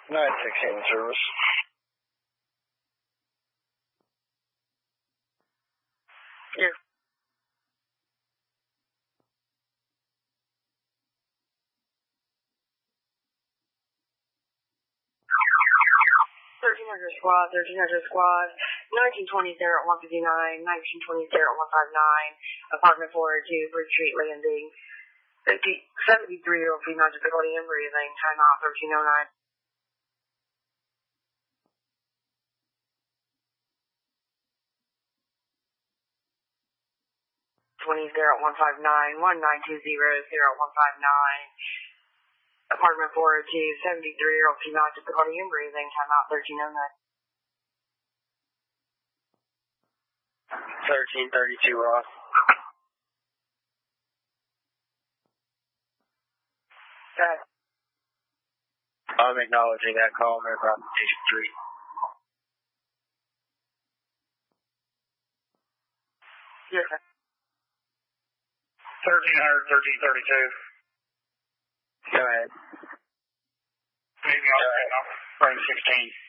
916 service. Yeah. Squad, 1300 squad, 1920 at 159, 1920 at 159, apartment 402, Bridge Street Landing, 73-year-old female difficulty in breathing, time out 1309. 20 at 159, 1920 at 159, apartment 402, 73-year-old female difficulty in breathing, time out 1309. 1332 Ross. I'm acknowledging that call. I'm across Station 3. Yes, sir. 1300, 1332. Go ahead. Maybe I'll frame 16.